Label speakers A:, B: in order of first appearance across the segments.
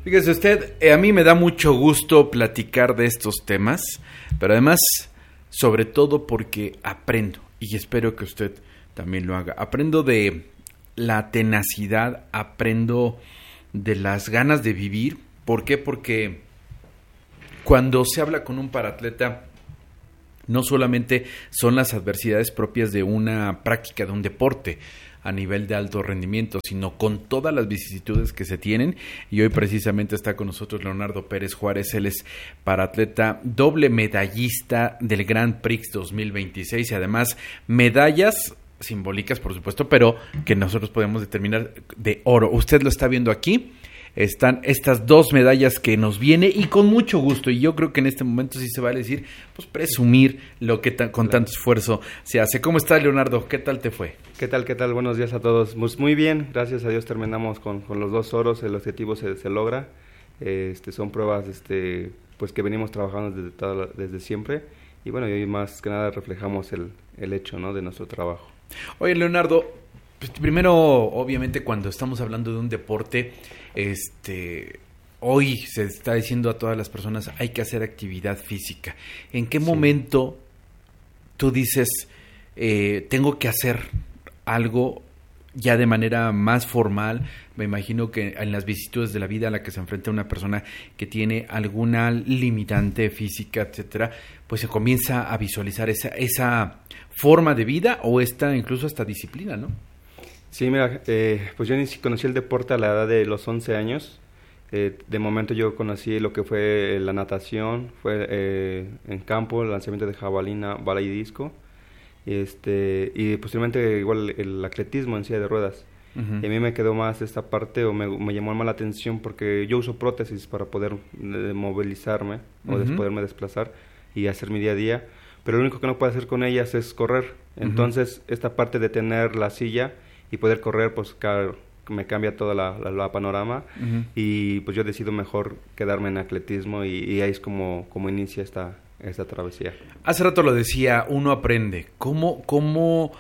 A: Fíjese usted, a mí me da mucho gusto platicar de estos temas, pero además, sobre todo porque aprendo, y espero que usted también lo haga. Aprendo de la tenacidad, aprendo de las ganas de vivir. ¿Por qué? Porque cuando se habla con un paratleta, no solamente son las adversidades propias de una práctica, de un deporte a nivel de alto rendimiento, sino con todas las vicisitudes que se tienen. Y hoy precisamente está con nosotros Leonardo Pérez Juárez. Él es paratleta, doble medallista del Grand Prix 2026 y además medallas simbólicas, por supuesto, pero que nosotros podemos determinar de oro. Usted lo está viendo aquí. Están estas dos medallas que nos viene y con mucho gusto, y yo creo que en este momento sí se vale decir, pues presumir lo que con tanto esfuerzo se hace. ¿Cómo estás, Leonardo? ¿Qué tal te fue?
B: ¿Qué tal? Buenos días a todos. Pues muy bien, gracias a Dios terminamos con los 2 oros, el objetivo se logra. Son pruebas pues que venimos trabajando desde siempre, y bueno, y hoy más que nada reflejamos el hecho, ¿no?, de nuestro trabajo.
A: Oye, Leonardo, pues primero, obviamente, cuando estamos hablando de un deporte, hoy se está diciendo a todas las personas hay que hacer actividad física. ¿En qué momento tú dices tengo que hacer algo ya de manera más formal? Me imagino que en las vicisitudes de la vida a la que se enfrenta una persona que tiene alguna limitante física, etcétera, pues se comienza a visualizar esa forma de vida o incluso esta disciplina, ¿no?
B: Sí, mira, pues yo conocí el deporte a la edad de los 11 años. De momento yo conocí lo que fue la natación, fue en campo, el lanzamiento de jabalina, bala y disco, y posteriormente igual el atletismo en silla de ruedas. Y a mí me quedó más esta parte, o me llamó más la atención porque yo uso prótesis para poder movilizarme o poderme desplazar y hacer mi día a día, pero lo único que no puedo hacer con ellas es correr. Entonces esta parte de tener la silla y poder correr, pues claro, me cambia toda la panorama, y pues yo decido mejor quedarme en atletismo, y ahí es como inicia esta travesía.
A: Hace rato lo decía, uno aprende. ¿Cómo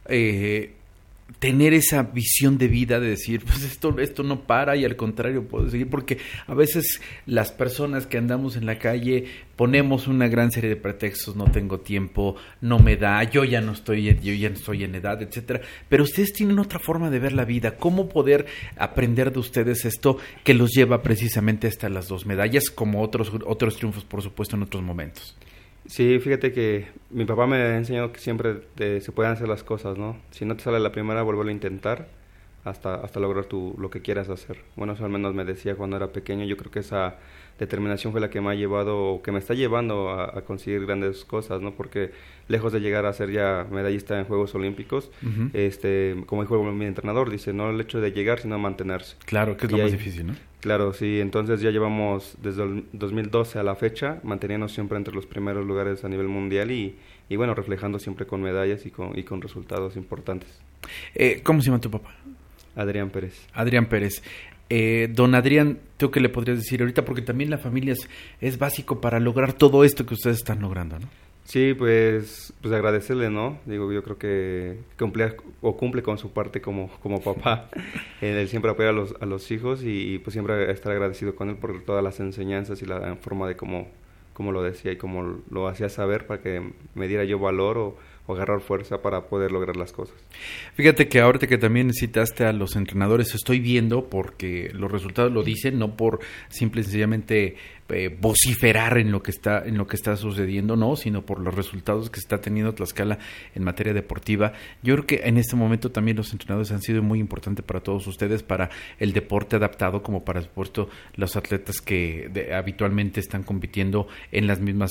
A: tener esa visión de vida de decir, pues esto no para y al contrario puedo seguir? Porque a veces las personas que andamos en la calle ponemos una gran serie de pretextos: no tengo tiempo, no me da, yo ya no estoy en edad, etcétera. Pero ustedes tienen otra forma de ver la vida. ¿Cómo poder aprender de ustedes esto que los lleva precisamente hasta las 2 medallas, como otros triunfos, por supuesto, en otros momentos?
B: Sí, fíjate que mi papá me ha enseñado que siempre se pueden hacer las cosas, ¿no? Si no te sale la primera, vuélvelo a intentar hasta lograr lo que quieras hacer. Bueno, eso al menos me decía cuando era pequeño. Yo creo que esa determinación fue la que me ha llevado, o que me está llevando a conseguir grandes cosas, ¿no? Porque lejos de llegar a ser ya medallista en Juegos Olímpicos, como dijo mi entrenador, dice, no el hecho de llegar, sino mantenerse.
A: Claro, que es lo más difícil, ¿no?
B: Claro, sí, entonces ya llevamos desde el 2012 a la fecha, manteniéndonos siempre entre los primeros lugares a nivel mundial, y bueno, reflejando siempre con medallas y con resultados importantes.
A: ¿Cómo se llama tu papá?
B: Adrián Pérez.
A: Adrián Pérez. Don Adrián, ¿tú qué le podrías decir ahorita? Porque también la familia es básico para lograr todo esto que ustedes están logrando, ¿no?
B: Sí, pues agradecerle, ¿no? Digo, yo creo que cumple con su parte como papá. Él siempre apoya a los hijos, y pues siempre estar agradecido con él por todas las enseñanzas y la forma de cómo lo decía y cómo lo hacía saber, para que me diera yo valor o agarrar fuerza para poder lograr las cosas.
A: Fíjate que ahorita que también citaste a los entrenadores, estoy viendo, porque los resultados lo dicen, no por simple y sencillamente vociferar en lo que está sucediendo, no, sino por los resultados que está teniendo Tlaxcala en materia deportiva. Yo creo que en este momento también los entrenadores han sido muy importantes para todos ustedes, para el deporte adaptado, como para, por supuesto, los atletas que habitualmente están compitiendo en las mismas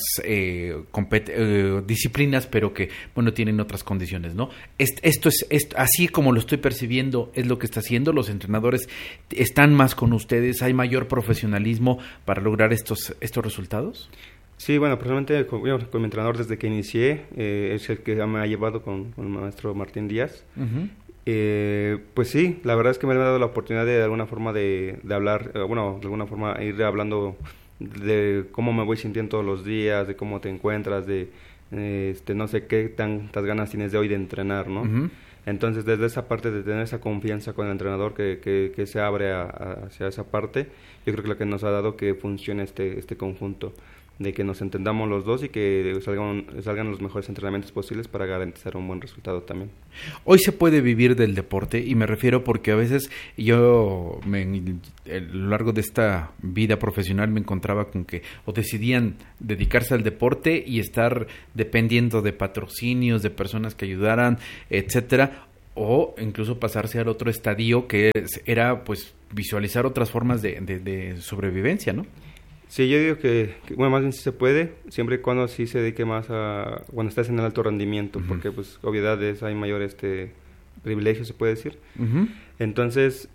A: disciplinas, pero que, bueno, tienen otras condiciones, ¿no? Esto así como lo estoy percibiendo, es lo que está haciendo. Los entrenadores están más con ustedes, hay mayor profesionalismo para lograr estos resultados.
B: Sí, bueno, personalmente con mi entrenador desde que inicié, es el que me ha llevado con el maestro Martín Díaz. Pues sí, la verdad es que me ha dado la oportunidad de alguna forma de hablar, de alguna forma ir hablando de cómo me voy sintiendo todos los días, de cómo te encuentras, de no sé qué tantas ganas tienes de hoy de entrenar, ¿no? Entonces, desde esa parte de tener esa confianza con el entrenador que se abre hacia esa parte, yo creo que lo que nos ha dado que funcione este conjunto, de que nos entendamos los dos y que salgan los mejores entrenamientos posibles para garantizar un buen resultado también.
A: Hoy se puede vivir del deporte, y me refiero porque a veces yo a lo largo de esta vida profesional me encontraba con que o decidían dedicarse al deporte y estar dependiendo de patrocinios, de personas que ayudaran, etcétera, o incluso pasarse al otro estadio que era pues visualizar otras formas de sobrevivencia, ¿no?
B: Sí, yo digo que bueno, más bien sí se puede, siempre y cuando sí se dedique más cuando estás en el alto rendimiento, uh-huh. Porque pues obviedades hay mayor privilegio, se puede decir. Uh-huh. Entonces,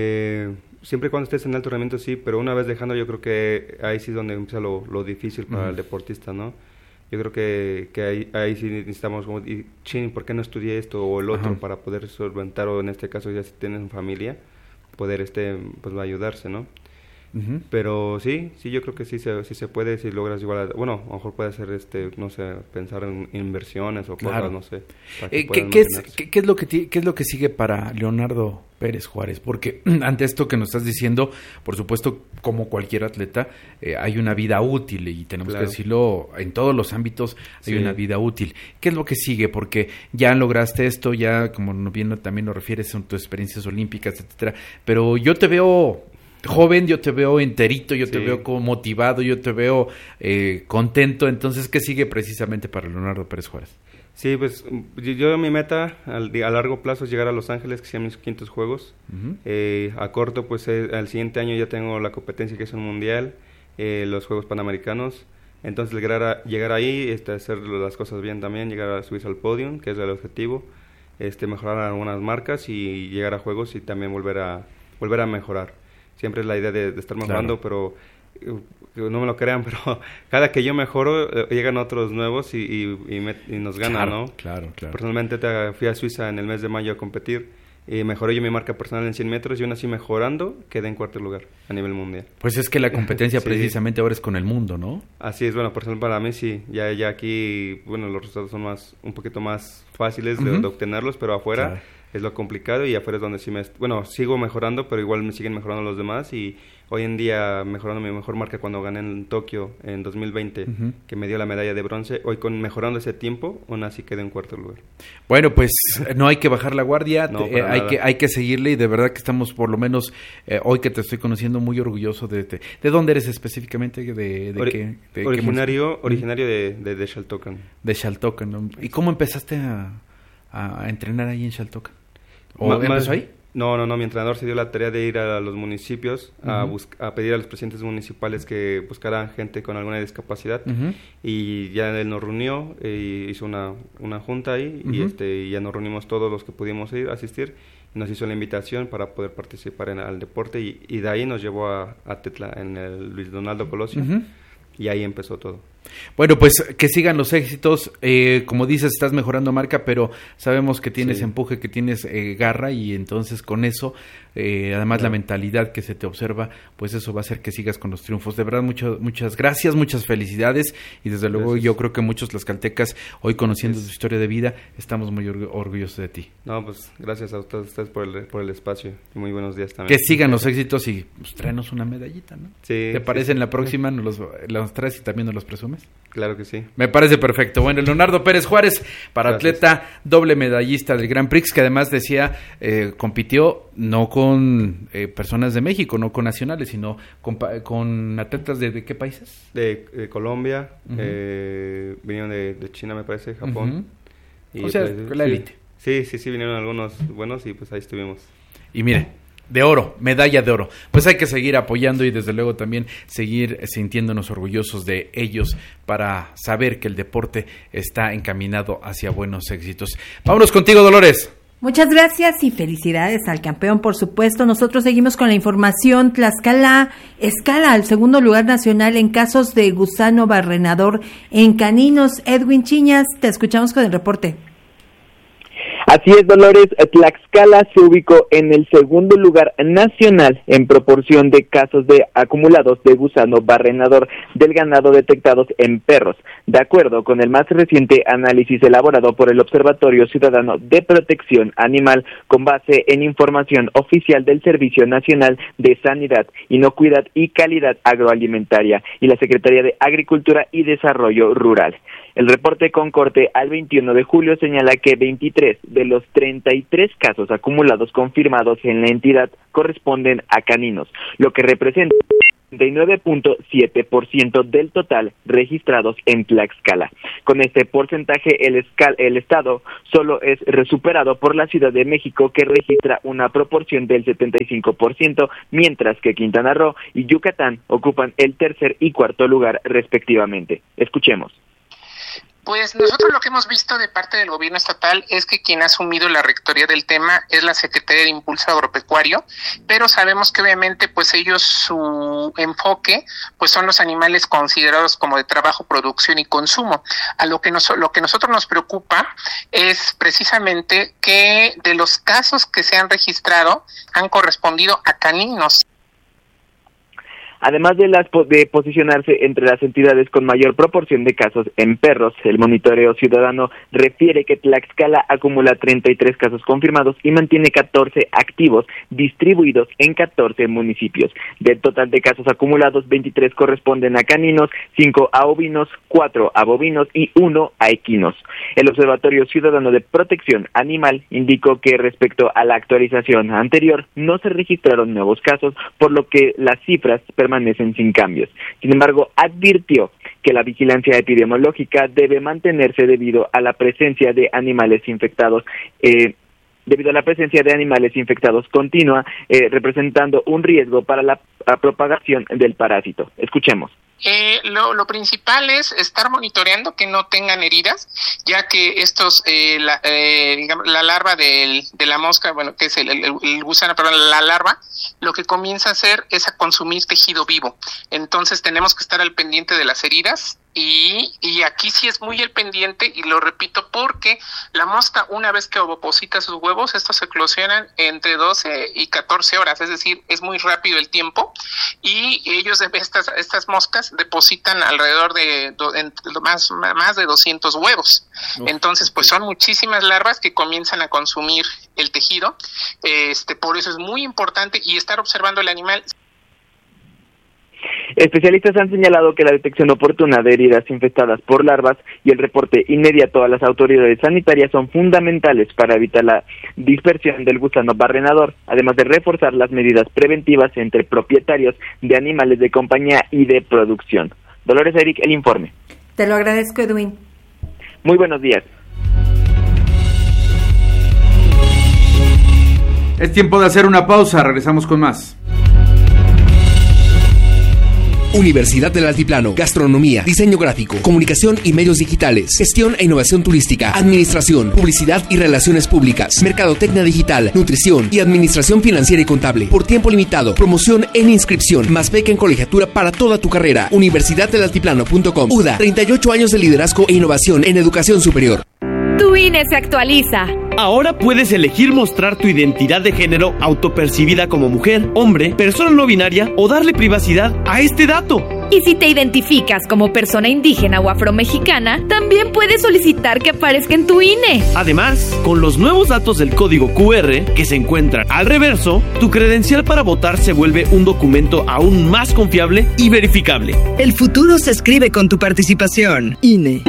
B: siempre y cuando estés en alto rendimiento sí, pero una vez dejando, yo creo que ahí sí es donde empieza lo difícil para uh-huh. el deportista, ¿no? Yo creo que ahí sí necesitamos como, ¿por qué no estudié esto o el otro? Uh-huh. Para poder solventar, o en este caso ya si tienes familia, poder pues ayudarse, ¿no? Uh-huh. Pero sí, yo creo que sí se puede, si logras igual, bueno, a lo mejor puede ser no sé, pensar en inversiones o cosas, no sé.
A: ¿Qué es lo que sigue para Leonardo Pérez Juárez? Porque ante esto que nos estás diciendo, por supuesto, como cualquier atleta, hay una vida útil, y tenemos que decirlo, en todos los ámbitos hay una vida útil. ¿Qué es lo que sigue? Porque ya lograste esto, ya como bien también lo refieres en tus experiencias olímpicas, etcétera, pero yo te veo joven, yo te veo enterito, yo te veo como motivado, yo te veo contento. Entonces, ¿qué sigue precisamente para Leonardo Pérez Juárez?
B: Sí, pues yo mi meta a largo plazo es llegar a Los Ángeles, que sean mis 500 Juegos. Uh-huh. A corto, pues al siguiente año ya tengo la competencia que es un mundial, los Juegos Panamericanos. Entonces, llegar ahí, hacer las cosas bien también, llegar a subirse al podio, que es el objetivo, mejorar algunas marcas y llegar a Juegos y también volver a mejorar. Siempre es la idea de estar mejorando, pero no me lo crean, pero cada que yo mejoro, llegan otros nuevos y nos ganan, ¿no? Claro. Personalmente fui a Suiza en el mes de mayo a competir y mejoré yo mi marca personal en 100 metros y aún así mejorando quedé en cuarto lugar a nivel mundial. Pues es que la competencia precisamente ahora es con el mundo, ¿no? Así es, bueno, personal para mí sí, ya aquí, bueno, los resultados son un poquito más fáciles uh-huh. de obtenerlos, pero afuera es lo complicado y afuera es donde sí sigo mejorando, pero igual me siguen mejorando los demás y hoy en día mejorando mi mejor marca cuando gané en Tokio en 2020, uh-huh. que me dio la medalla de bronce, hoy mejorando ese tiempo, aún así quedé en cuarto lugar. Bueno, pues no hay que bajar la guardia, hay que seguirle y de verdad que estamos por lo menos, hoy que te estoy conociendo, muy orgulloso de dónde eres específicamente, originario de Xaltocan. De Xaltocan, ¿no? ¿Y cómo empezaste a entrenar ahí en Xaltocan? ¿O empezó ahí? No, mi entrenador se dio la tarea de ir a los municipios uh-huh. a pedir a los presidentes municipales que buscaran gente con alguna discapacidad uh-huh. y ya él nos reunió e hizo una junta ahí uh-huh. y ya nos reunimos todos los que pudimos asistir y nos hizo la invitación para poder participar al deporte y de ahí nos llevó a Tetla en el Luis Donaldo Colosio uh-huh. y ahí empezó todo. Bueno, pues que sigan los éxitos, como dices, estás mejorando marca, pero sabemos que tienes empuje, que tienes garra y entonces con eso, además la mentalidad que se te observa, pues eso va a hacer que sigas con los triunfos. De verdad, muchas gracias, muchas felicidades y desde luego yo creo que muchos tlaxcaltecas hoy conociendo tu historia de vida estamos muy orgullosos de ti. No, pues gracias a ustedes por el espacio y muy buenos días también. Que sigan los éxitos y pues, tráenos una medallita, ¿no? Sí. ¿Te parece en la próxima nos los traes y también nos los presumes? Claro que sí. Me parece perfecto. Bueno, Leonardo Pérez Juárez, paratleta, doble medallista del Grand Prix, que además decía, compitió no con personas de México, no con nacionales, sino con atletas de ¿qué países? De Colombia, uh-huh. Vinieron de China, me parece, Japón. Uh-huh. Y o sea, pues, la élite. Sí, vinieron algunos buenos y pues ahí estuvimos. Y mire, de oro, medalla de oro. Pues hay que seguir apoyando y desde luego también seguir sintiéndonos orgullosos de ellos para saber que el deporte está encaminado hacia buenos éxitos. Vámonos contigo, Dolores.
C: Muchas gracias y felicidades al campeón, por supuesto. Nosotros seguimos con la información. Tlaxcala escala al segundo lugar nacional en casos de gusano barrenador en caninos. Edwin Chiñas, te escuchamos con el reporte.
D: Así es, Dolores, Tlaxcala se ubicó en el segundo lugar nacional en proporción de casos de acumulados de gusano barrenador del ganado detectados en perros, de acuerdo con el más reciente análisis elaborado por el Observatorio Ciudadano de Protección Animal con base en información oficial del Servicio Nacional de Sanidad, Inocuidad y Calidad Agroalimentaria y la Secretaría de Agricultura y Desarrollo Rural. El reporte con corte al 21 de julio señala que 23 de los 33 casos acumulados confirmados en la entidad corresponden a caninos, lo que representa 39.7% del total registrados en Tlaxcala. Con este porcentaje, el estado solo es superado por la Ciudad de México, que registra una proporción del 75%, mientras que Quintana Roo y Yucatán ocupan el tercer y cuarto lugar respectivamente. Escuchemos.
E: Pues nosotros lo que hemos visto de parte del gobierno estatal es que quien ha asumido la rectoría del tema es la Secretaría de Impulso Agropecuario, pero sabemos que obviamente pues ellos su enfoque pues son los animales considerados como de trabajo, producción y consumo. A lo que nosotros nos preocupa es precisamente que de los casos que se han registrado han correspondido a caninos.
D: Además de posicionarse entre las entidades con mayor proporción de casos en perros, el monitoreo ciudadano refiere que Tlaxcala acumula 33 casos confirmados y mantiene 14 activos distribuidos en 14 municipios. Del total de casos acumulados, 23 corresponden a caninos, 5 a ovinos, 4 a bovinos y 1 a equinos. El Observatorio Ciudadano de Protección Animal indicó que respecto a la actualización anterior no se registraron nuevos casos, por lo que las cifras permanecen sin cambios. Sin embargo, advirtió que la vigilancia epidemiológica debe mantenerse debido a la presencia de animales infectados continua, representando un riesgo para la propagación del parásito. Escuchemos.
E: Lo principal es estar monitoreando que no tengan heridas, ya que estos, la larva de la mosca, bueno, que es el gusano, perdón, la larva, lo que comienza a hacer es a consumir tejido vivo. Entonces tenemos que estar al pendiente de las heridas. Y aquí sí es muy el pendiente, y lo repito porque la mosca, una vez que ovoposita sus huevos, estos eclosionan entre 12 y 14 horas, es decir, es muy rápido el tiempo, y ellos, estas moscas, depositan alrededor de más de 200 huevos. Entonces, pues son muchísimas larvas que comienzan a consumir el tejido. Por eso es muy importante y estar observando el animal.
D: Especialistas han señalado que la detección oportuna de heridas infectadas por larvas y el reporte inmediato a las autoridades sanitarias son fundamentales para evitar la dispersión del gusano barrenador, además de reforzar las medidas preventivas entre propietarios de animales de compañía y de producción. Dolores, Eric, el informe.
C: Te lo agradezco, Edwin.
D: Muy buenos días.
A: Es tiempo de hacer una pausa, regresamos con más.
F: Universidad del Altiplano, Gastronomía, Diseño Gráfico, Comunicación y Medios Digitales, Gestión e Innovación Turística, Administración, Publicidad y Relaciones Públicas, Mercadotecnia Digital, Nutrición y Administración Financiera y Contable. Por tiempo limitado, promoción en inscripción, más beca en colegiatura para toda tu carrera. Universidaddelaltiplano.com. UDA, 38 años de liderazgo e innovación en educación superior.
G: Tu INE se actualiza.
H: Ahora puedes elegir mostrar tu identidad de género autopercibida como mujer, hombre, persona no binaria o darle privacidad a este dato.
G: Y si te identificas como persona indígena o afromexicana, también puedes solicitar que aparezca en tu INE.
H: Además, con los nuevos datos del código QR que se encuentran al reverso, tu credencial para votar se vuelve un documento aún más confiable y verificable.
I: El futuro se escribe con tu participación. INE.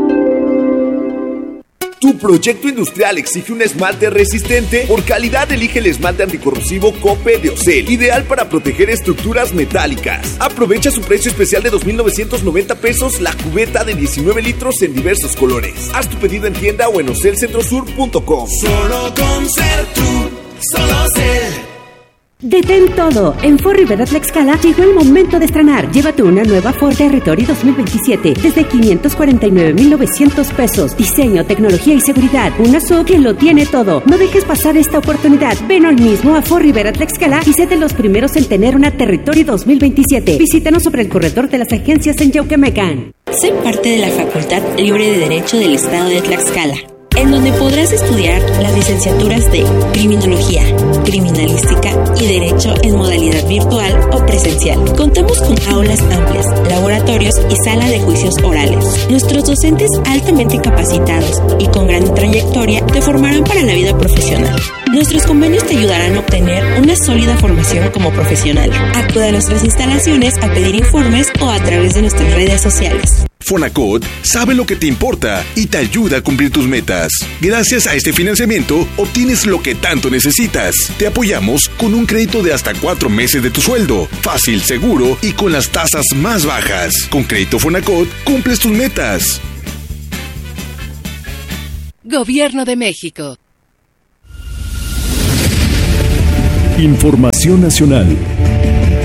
J: ¿Tu proyecto industrial exige un esmalte resistente? Por calidad, elige el esmalte anticorrosivo Cope de Ocel, ideal para proteger estructuras metálicas. Aprovecha su precio especial de 2,990 pesos la cubeta de 19 litros en diversos colores. Haz tu pedido en tienda o en ocelcentrosur.com.
K: Solo con ser tú, solo ser.
L: Detén todo. En Ford Rivera Tlaxcala llegó el momento de estrenar. Llévate una nueva Ford Territory 2027 desde 549,900 pesos. Diseño, tecnología y seguridad. Una SUV que lo tiene todo. No dejes pasar esta oportunidad. Ven hoy mismo a Ford Rivera Tlaxcala y sé de los primeros en tener una Territory 2027. Visítanos sobre el corredor de las agencias en Yauquemecan.
M: Soy parte de la Facultad Libre de Derecho del Estado de Tlaxcala. en donde podrás estudiar las licenciaturas de Criminología, Criminalística y Derecho en modalidad virtual o presencial. Contamos con aulas amplias, laboratorios y sala de juicios orales. Nuestros docentes altamente capacitados y con gran trayectoria te formarán para la vida profesional. Nuestros convenios te ayudarán a obtener una sólida formación como profesional. Acude a nuestras instalaciones a pedir informes o a través de nuestras redes sociales.
N: Fonacot sabe lo que te importa y te ayuda a cumplir tus metas. Gracias a este financiamiento, obtienes lo que tanto necesitas. Te apoyamos con un crédito de hasta 4 meses de tu sueldo. Fácil, seguro y con las tasas más bajas. Con Crédito Fonacot, cumples tus metas.
O: Gobierno de México.
P: Información nacional.